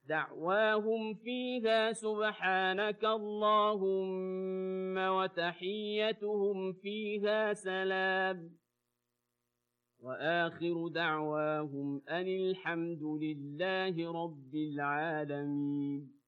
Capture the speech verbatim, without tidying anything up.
دعواهم فيها سبحانك اللهم وتحيتهم فيها سلام وآخر دعواهم أن الحمد لله رب العالمين.